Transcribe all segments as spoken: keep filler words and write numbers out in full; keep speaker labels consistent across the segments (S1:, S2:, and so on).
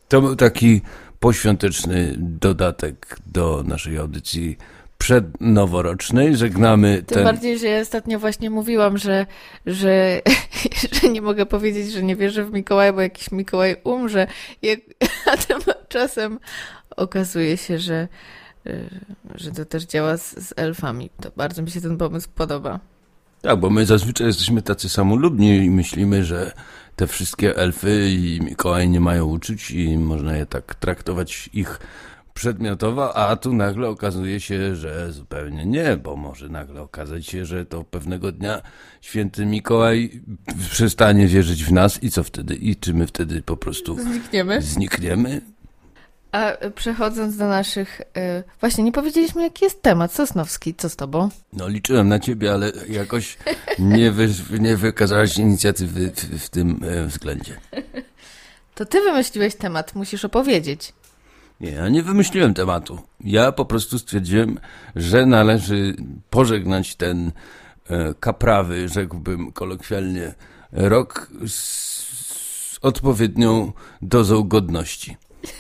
S1: To był taki poświąteczny dodatek do naszej audycji przednoworocznej. Żegnamy
S2: Tym
S1: ten...
S2: bardziej, że ja ostatnio właśnie mówiłam, że, że, że nie mogę powiedzieć, że nie wierzę w Mikołaja, bo jakiś Mikołaj umrze. A tymczasem okazuje się, że, że to też działa z, z elfami. To bardzo mi się ten pomysł podoba.
S1: Tak, bo my zazwyczaj jesteśmy tacy samolubni i myślimy, że te wszystkie elfy i Mikołaj nie mają uczuć i można je tak traktować ich przedmiotowo, a tu nagle okazuje się, że zupełnie nie, bo może nagle okazać się, że to pewnego dnia święty Mikołaj przestanie wierzyć w nas i co wtedy? I czy my wtedy po prostu
S2: znikniemy?
S1: Znikniemy?
S2: A przechodząc do naszych... Yy, właśnie, nie powiedzieliśmy, jaki jest temat. Sosnowski, co z tobą?
S1: No liczyłem na ciebie, ale jakoś nie, wy, nie wykazałaś inicjatywy w, w tym e, względzie.
S2: To ty wymyśliłeś temat, musisz opowiedzieć.
S1: Nie, ja nie wymyśliłem tematu. Ja po prostu stwierdziłem, że należy pożegnać ten e, kaprawy, rzekłbym kolokwialnie, rok z, z odpowiednią dozą godności.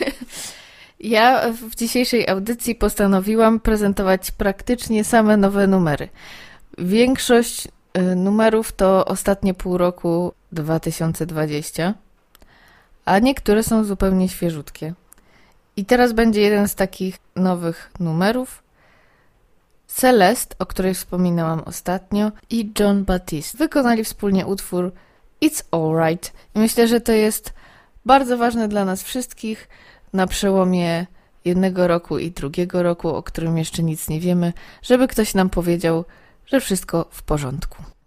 S2: Ja w dzisiejszej audycji postanowiłam prezentować praktycznie same nowe numery. Większość numerów to ostatnie pół roku dwa tysiące dwudziesty, a niektóre są zupełnie świeżutkie. I teraz będzie jeden z takich nowych numerów. Celeste, o której wspominałam ostatnio, i Jon Batiste wykonali wspólnie utwór It's Alright. I myślę, że to jest bardzo ważne dla nas wszystkich na przełomie jednego roku i drugiego roku, o którym jeszcze nic nie wiemy, żeby ktoś nam powiedział, że wszystko w porządku.